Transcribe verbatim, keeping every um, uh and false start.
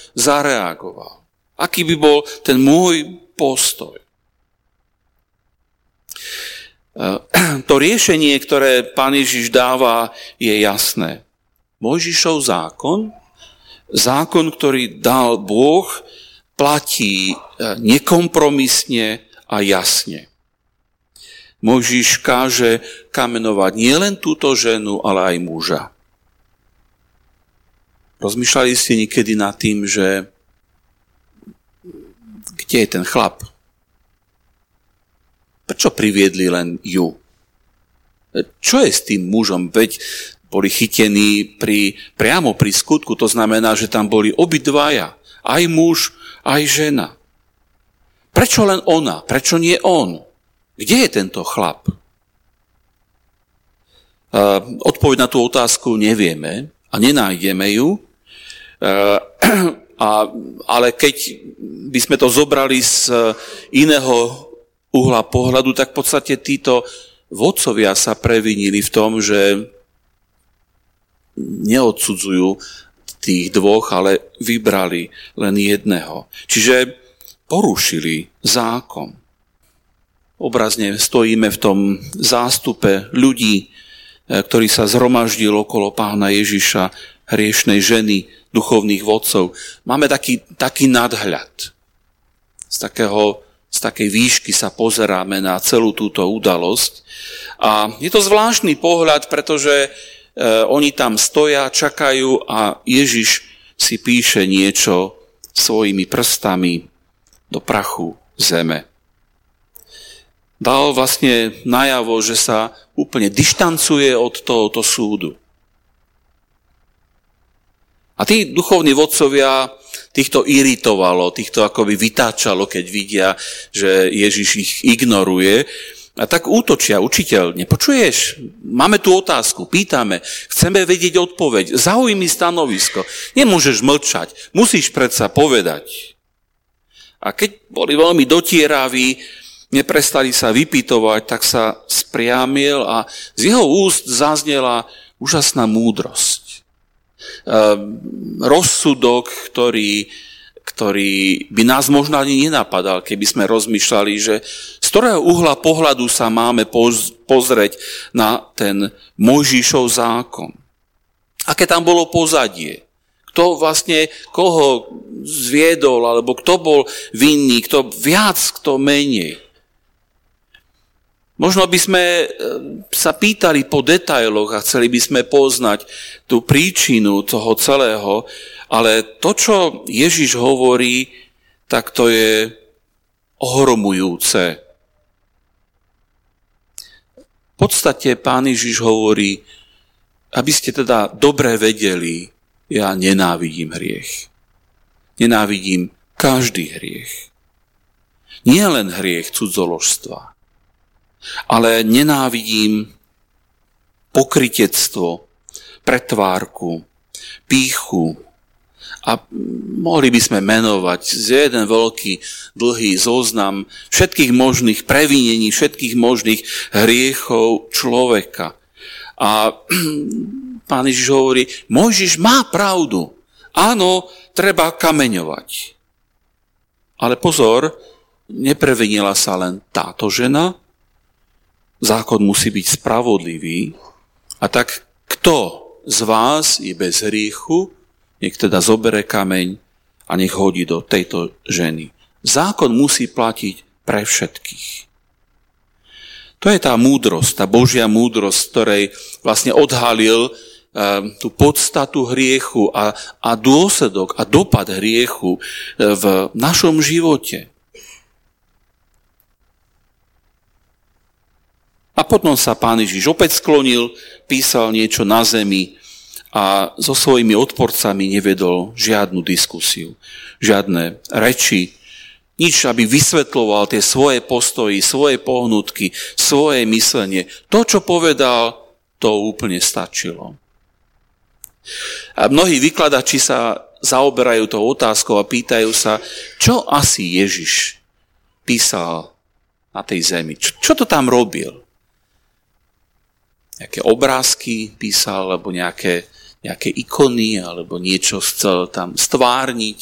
zareagoval? Aký by bol ten môj postoj? To riešenie, ktoré Pán Ježiš dáva, je jasné. Mojžišov zákon, zákon, ktorý dal Boh, platí nekompromisne a jasne. Mojžiš káže kamenovať nielen túto ženu, ale aj muža. Rozmýšľali ste niekedy nad tým, že kde je ten chlap? Prečo priviedli len ju? Čo je s tým mužom? Veď boli chytení pri, priamo pri skutku, to znamená, že tam boli obidvaja. Aj muž, aj žena. Prečo len ona? Prečo nie on? Kde je tento chlap? Odpoveď na tú otázku nevieme a nenájdeme ju. A, ale keď by sme to zobrali z iného uhla pohľadu, tak v podstate títo vodcovia sa previnili v tom, že neodsudzujú tých dvoch, ale vybrali len jedného. Čiže porušili zákon. Obrazne stojíme v tom zástupe ľudí, ktorí sa zhromaždil okolo Pána Ježiša, hriešnej ženy, duchovných vodcov. Máme taký, taký nadhľad. Z takého Z takej výšky sa pozeráme na celú túto udalosť. A je to zvláštny pohľad, pretože e, oni tam stoja, čakajú a Ježiš si píše niečo svojimi prstami do prachu zeme. Dal vlastne najavo, že sa úplne dištancuje od tohoto súdu. A tí duchovní vodcovia, týchto iritovalo, týchto akoby vytáčalo, keď vidia, že Ježiš ich ignoruje. A tak útočia, učiteľ, nepočuješ? Máme tu otázku, pýtame, chceme vedieť odpoveď, zaujmi stanovisko. Nemôžeš mlčať, musíš predsa povedať. A keď boli veľmi dotieraví, neprestali sa vypytovať, tak sa spriamil a z jeho úst zaznela úžasná múdrosť. Rozsudok, ktorý, ktorý by nás možno ani nenapadal, keby sme rozmýšľali, že z ktorého uhla pohľadu sa máme pozrieť na ten Mojžišov zákon. Aké tam bolo pozadie? Kto vlastne koho zviedol, alebo kto bol vinný, kto viac, kto menej. Možno by sme sa pýtali po detailoch a chceli by sme poznať tú príčinu toho celého, ale to, čo Ježiš hovorí, tak to je ohromujúce. V podstate Pán Ježiš hovorí, aby ste teda dobre vedeli, ja nenávidím hriech. Nenávidím každý hriech. Nie len hriech cudzoložstva, ale nenávidím pokrytectvo, pretvárku, pýchu a mohli by sme menovať z jeden veľký dlhý zoznam všetkých možných previnení, všetkých možných hriechov človeka. A Pán Ježiš hovorí, Mojžiš má pravdu. Áno, treba kameňovať. Ale pozor, neprevinila sa len táto žena, zákon musí byť spravodlivý a tak kto z vás je bez hriechu, nech teda zobere kameň a nech hodí do tejto ženy. Zákon musí platiť pre všetkých. To je tá múdrosť, tá Božia múdrosť, ktorej vlastne odhalil um, tú podstatu hriechu a, a dôsledok a dopad hriechu v našom živote. A potom sa Pán Ježiš opäť sklonil, písal niečo na zemi a so svojimi odporcami nevedol žiadnu diskusiu, žiadne reči, nič, aby vysvetľoval tie svoje postoji, svoje pohnutky, svoje myslenie. To, čo povedal, to úplne stačilo. A mnohí vykladači sa zaoberajú tou otázkou a pýtajú sa, čo asi Ježiš písal na tej zemi. Čo, čo to tam robil? Nejaké obrázky písal, alebo nejaké, nejaké ikony, alebo niečo chcel tam stvárniť.